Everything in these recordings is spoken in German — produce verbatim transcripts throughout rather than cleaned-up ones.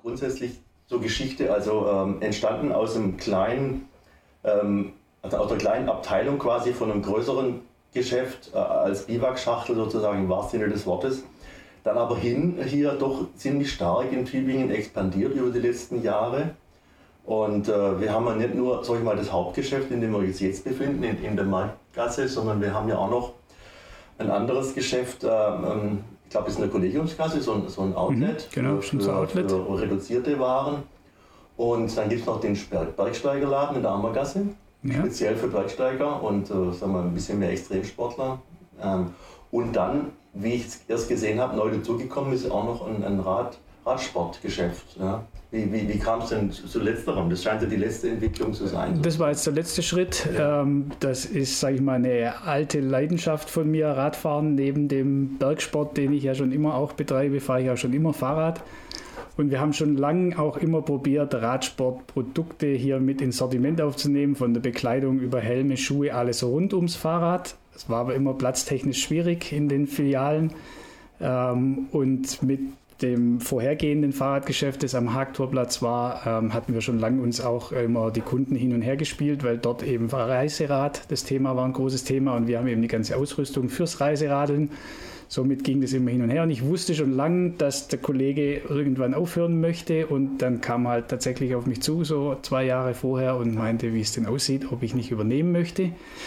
grundsätzlich zur Geschichte, also ähm, entstanden aus einem kleinen, ähm, also aus einer kleinen Abteilung quasi von einem größeren Geschäft äh, als Biwakschachtel sozusagen im wahrsten Sinne des Wortes. Dann aber hin hier doch ziemlich stark in Tübingen expandiert über die letzten Jahre. Und äh, wir haben ja nicht nur, sag ich mal, das Hauptgeschäft, in dem wir uns jetzt befinden, in, in der Marktgasse, sondern wir haben ja auch noch ein anderes Geschäft, äh, ähm, ich glaube, es ist eine Kollegiumsgasse, so ein, so ein Outlet, mhm, genau, für, so Outlet. für reduzierte Waren. Und dann gibt es noch den Bergsteigerladen in der Ammergasse, ja. Speziell für Bergsteiger und äh, sagen wir, ein bisschen mehr Extremsportler. Ähm, und dann, wie ich es erst gesehen habe, neu dazugekommen ist auch noch ein, ein Rad, Radsportgeschäft. Ja. Wie, wie, wie kam es denn zu letzterem? Das scheint ja die letzte Entwicklung zu sein. Das war jetzt der letzte Schritt. Ja. Das ist, sage ich mal, eine alte Leidenschaft von mir, Radfahren. Neben dem Bergsport, den ich ja schon immer auch betreibe, fahre ich auch schon immer Fahrrad. Und wir haben schon lange auch immer probiert, Radsportprodukte hier mit ins Sortiment aufzunehmen, von der Bekleidung über Helme, Schuhe, alles rund ums Fahrrad. Es war aber immer platztechnisch schwierig in den Filialen. Und mit dem vorhergehenden Fahrradgeschäft, das am Hagtorplatz war, ähm, hatten wir schon lange uns auch immer die Kunden hin und her gespielt, weil dort eben Reiserad das Thema war, ein großes Thema, und wir haben eben die ganze Ausrüstung fürs Reiseradeln. Somit ging das immer hin und her, und ich wusste schon lange, dass der Kollege irgendwann aufhören möchte, und dann kam er halt tatsächlich auf mich zu, so zwei Jahre vorher, und meinte, wie es denn aussieht, ob ich nicht übernehmen möchte.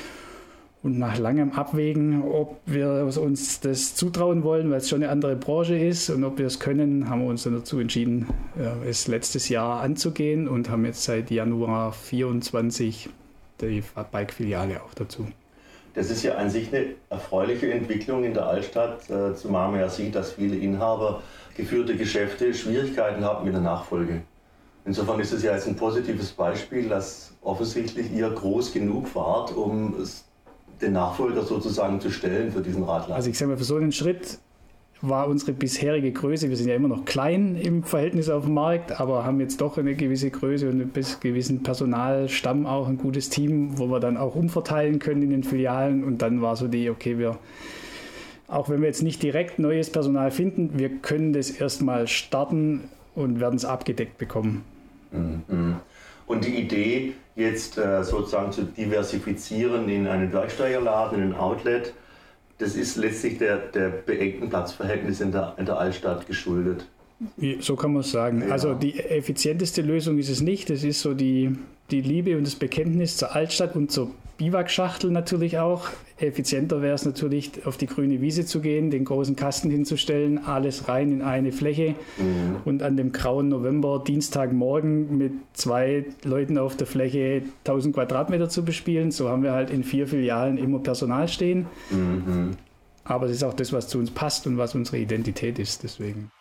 Und nach langem Abwägen, ob wir uns das zutrauen wollen, weil es schon eine andere Branche ist, und ob wir es können, haben wir uns dann dazu entschieden, es letztes Jahr anzugehen, und haben jetzt seit Januar vierundzwanzig die Bike-Filiale auch dazu. Das ist ja an sich eine erfreuliche Entwicklung in der Altstadt, zumal man ja sieht, dass viele Inhaber geführte Geschäfte Schwierigkeiten haben mit der Nachfolge. Insofern ist es ja jetzt ein positives Beispiel, dass offensichtlich ihr groß genug wart, um es den Nachfolger sozusagen zu stellen für diesen Radladen. Also ich sage mal, für so einen Schritt war unsere bisherige Größe, wir sind ja immer noch klein im Verhältnis auf dem Markt, aber haben jetzt doch eine gewisse Größe und einen gewissen Personalstamm, auch ein gutes Team, wo wir dann auch umverteilen können in den Filialen, und dann war so die, okay, wir, auch wenn wir jetzt nicht direkt neues Personal finden, wir können das erstmal starten und werden es abgedeckt bekommen. Mhm. Und die Idee, jetzt äh, sozusagen zu diversifizieren in einen Bergsteigerladen, in ein Outlet, das ist letztlich der, der beengten Platzverhältnisse in der, in der Altstadt geschuldet. So kann man es sagen. Ja. Also die effizienteste Lösung ist es nicht. Das ist so die, die Liebe und das Bekenntnis zur Altstadt und zur Biwakschachtel natürlich auch. Effizienter wäre es natürlich, auf die grüne Wiese zu gehen, den großen Kasten hinzustellen, alles rein in eine Fläche, mhm. und an dem grauen November, Dienstagmorgen mit zwei Leuten auf der Fläche tausend Quadratmeter zu bespielen. So haben wir halt in vier Filialen immer Personal stehen. Mhm. Aber es ist auch das, was zu uns passt und was unsere Identität ist. Deswegen.